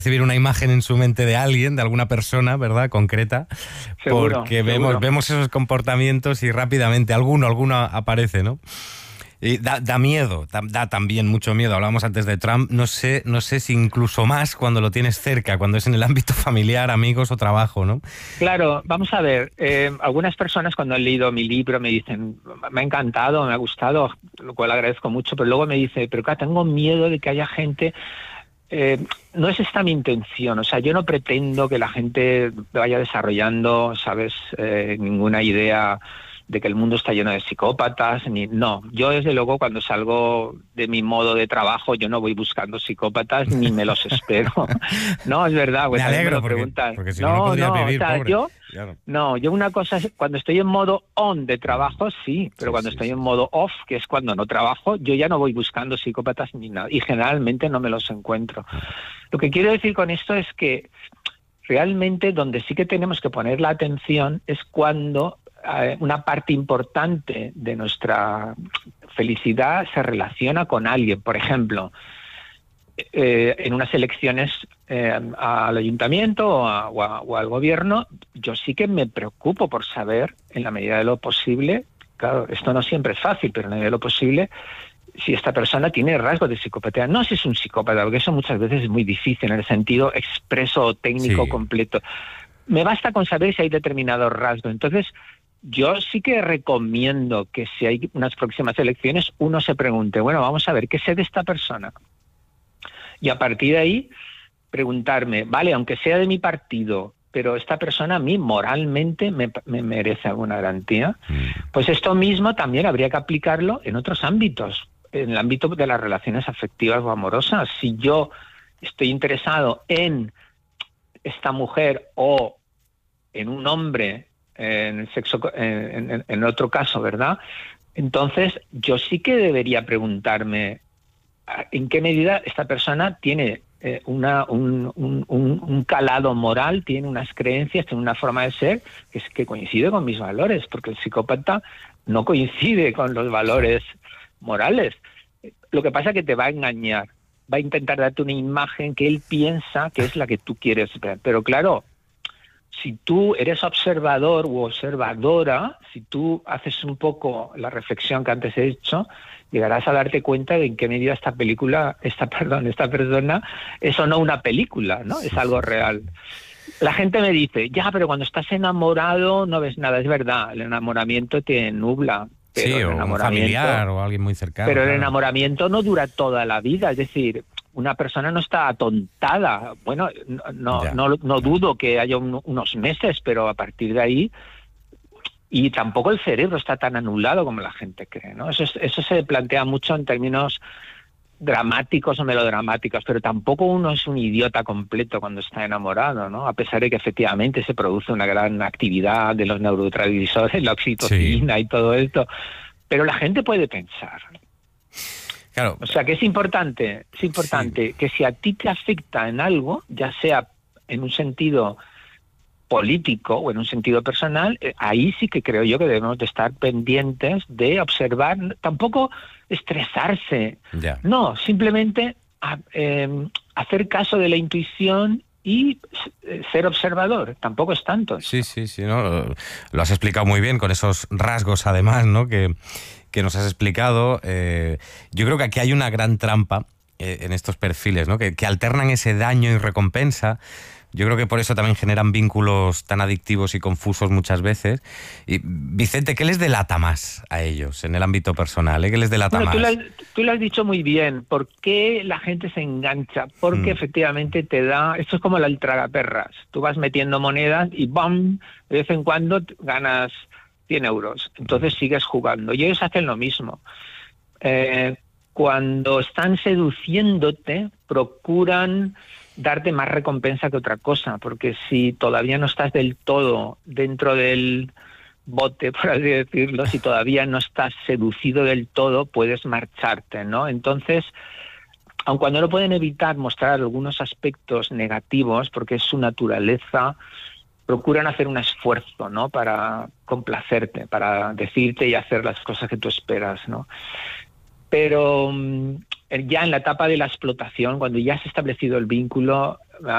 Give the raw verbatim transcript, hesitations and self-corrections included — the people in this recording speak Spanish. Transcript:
recibir una imagen en su mente de alguien, de alguna persona, ¿verdad? Concreta, Seguro, porque vemos, seguro. vemos esos comportamientos y rápidamente alguno, alguno aparece, ¿no? Y da, da miedo, da, da también mucho miedo. Hablábamos antes de Trump, no sé, no sé si incluso más cuando lo tienes cerca, cuando es en el ámbito familiar, amigos o trabajo, ¿no? Claro, vamos a ver, eh, algunas personas cuando han leído mi libro me dicen, me ha encantado, me ha gustado, lo cual agradezco mucho, pero luego me dice, pero claro, tengo miedo de que haya gente. Eh, no es esta mi intención, o sea, yo no pretendo que la gente vaya desarrollando, ¿sabes?, eh, ninguna idea de que el mundo está lleno de psicópatas, ni no. Yo, desde luego, cuando salgo de mi modo de trabajo, yo no voy buscando psicópatas ni me los espero. No, es verdad, Me pues también me alegro lo porque, preguntan. porque si no, no No, podría no, o vivir, sea, pobre. yo Claro. no, yo una cosa es cuando estoy en modo on de trabajo, sí, pero Sí, cuando sí, estoy sí. en modo off, que es cuando no trabajo, yo ya no voy buscando psicópatas ni nada, y generalmente no me los encuentro. Lo que quiero decir con esto es que realmente donde sí que tenemos que poner la atención es cuando eh, una parte importante de nuestra felicidad se relaciona con alguien. Por ejemplo, eh, en unas elecciones eh, al ayuntamiento o, a, o, a, o al gobierno, yo sí que me preocupo por saber, en la medida de lo posible, claro, esto no siempre es fácil, pero en la medida de lo posible, si esta persona tiene rasgos de psicopatía. No si es un psicópata, porque eso muchas veces es muy difícil en el sentido expreso o técnico Sí. completo. Me basta con saber si hay determinados rasgos. Entonces, yo sí que recomiendo que si hay unas próximas elecciones, uno se pregunte, bueno, vamos a ver, ¿qué sé de esta persona? Y a partir de ahí, preguntarme, vale, aunque sea de mi partido, pero esta persona a mí moralmente me, me merece alguna garantía. Pues esto mismo también habría que aplicarlo en otros ámbitos, en el ámbito de las relaciones afectivas o amorosas. Si yo estoy interesado en esta mujer o en un hombre, en el sexo, en, en, en otro caso, ¿verdad? Entonces yo sí que debería preguntarme en qué medida esta persona tiene eh, una, un, un, un calado moral, tiene unas creencias, tiene una forma de ser que, es, que coincide con mis valores, porque el psicópata no coincide con los valores morales. Lo que pasa es que te va a engañar, va a intentar darte una imagen que él piensa que es la que tú quieres ver. Pero claro, si tú eres observador u observadora, si tú haces un poco la reflexión que antes he hecho, llegarás a darte cuenta de en qué medida esta película, esta perdón, esta persona es o no una película, ¿no? Es algo real. La gente me dice, ya, pero cuando estás enamorado no ves nada. Es verdad, el enamoramiento te nubla, pero Sí, el o un enamoramiento, familiar o alguien muy cercano, pero el claro. enamoramiento no dura toda la vida. Es decir, una persona no está atontada. Bueno, no, no, Ya, no, no claro. dudo que haya un, unos meses, pero a partir de ahí. Y tampoco el cerebro está tan anulado como la gente cree, ¿no? Eso, es, eso se plantea mucho en términos dramáticos o melodramáticos, pero tampoco uno es un idiota completo cuando está enamorado, ¿no? A pesar de que efectivamente se produce una gran actividad de los neurotransmisores, la Sí, oxitocina y todo esto, pero la gente puede pensar. claro. O sea que es importante, es Sí, importante que si a ti te afecta en algo, ya sea en un sentido político o en un sentido personal, eh, ahí sí que creo yo que debemos de estar pendientes de observar, tampoco estresarse, ya. no, simplemente a, eh, hacer caso de la intuición y eh, ser observador, tampoco es tanto Sí, esto. sí, sí, ¿no? Lo, lo has explicado muy bien con esos rasgos, además, ¿no? Que, que nos has explicado. Eh, yo creo que aquí hay una gran trampa eh, en estos perfiles, ¿no? Que, que alternan ese daño y recompensa. Yo creo que por eso también generan vínculos tan adictivos y confusos muchas veces. Y, Vicente, ¿qué les delata más a ellos en el ámbito personal? ¿eh? ¿Qué les delata Bueno, tú lo, has, más? tú lo has dicho muy bien. ¿Por qué la gente se engancha? Porque Mm, efectivamente te da... Esto es como el tragaperras. Tú vas metiendo monedas y ¡bam! De vez en cuando ganas cien euros. Entonces sigues jugando. Y ellos hacen lo mismo. Eh, cuando están seduciéndote, procuran darte más recompensa que otra cosa. Porque si todavía no estás del todo dentro del bote, por así decirlo, si todavía no estás seducido del todo, puedes marcharte, ¿no? Entonces, aun cuando no pueden evitar mostrar algunos aspectos negativos, porque es su naturaleza, procuran hacer un esfuerzo, ¿no? Para complacerte, para decirte y hacer las cosas que tú esperas, ¿no? Pero ya en la etapa de la explotación, cuando ya has establecido el vínculo,